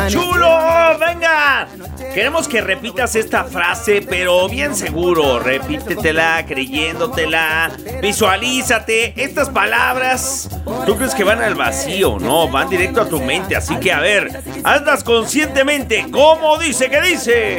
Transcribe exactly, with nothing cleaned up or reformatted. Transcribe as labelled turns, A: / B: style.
A: chulo! ¡Venga! Queremos que repitas esta frase, pero bien seguro. Repítetela, creyéndotela. Visualízate. Estas palabras, ¿tú crees que van al vacío? No, van directo a tu mente. Así que, a ver, hazlas conscientemente. ¿Cómo dice que dice?